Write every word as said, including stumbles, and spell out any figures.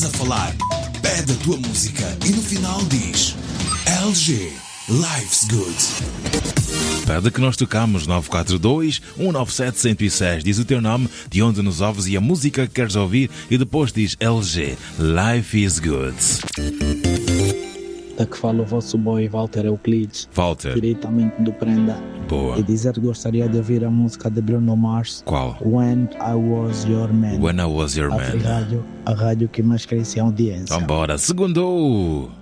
a falar, pede a tua música e no final diz L G, Life's Good. Pede que nós tocamos nove quatro dois, um nove sete, um zero seis. Diz o teu nome, de onde nos ouves e a música que queres ouvir e depois diz L G, Life is Good. Da que fala o vosso boy Walter Euclides, Walter. diretamente do Prenda. Boa. E dizer que gostaria de ouvir a música de Bruno Mars. Qual? When I Was Your Man. When I Was Your A Man. rádio, a rádio que mais cresce em audiência. Vambora, segundo!